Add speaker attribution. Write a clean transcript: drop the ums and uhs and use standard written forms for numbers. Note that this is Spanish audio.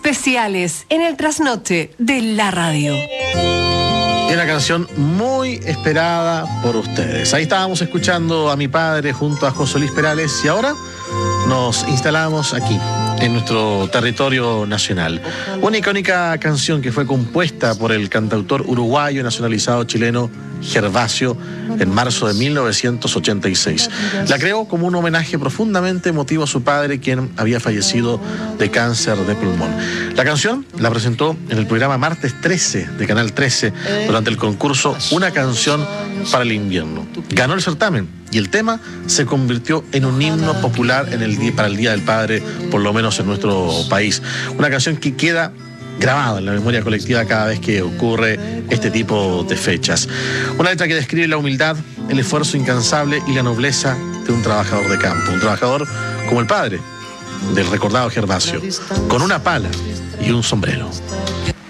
Speaker 1: especiales en el trasnoche de la radio.
Speaker 2: Y una canción muy esperada por ustedes. Ahí estábamos escuchando a mi padre junto a José Luis Perales y ahora nos instalamos aquí, en nuestro territorio nacional. Una icónica canción que fue compuesta por el cantautor uruguayo nacionalizado chileno Gervasio en marzo de 1986. La creó como un homenaje profundamente emotivo a su padre, quien había fallecido de cáncer de pulmón. La canción la presentó en el programa Martes 13 de Canal 13 durante el concurso Una canción para el invierno. Ganó el certamen y el tema se convirtió en un himno popular para el Día del Padre, por lo menos en nuestro país. Una canción que queda grabado en la memoria colectiva cada vez que ocurre este tipo de fechas. Una letra que describe la humildad, el esfuerzo incansable y la nobleza de un trabajador de campo. Un trabajador como el padre del recordado Gervasio, con una pala y un sombrero.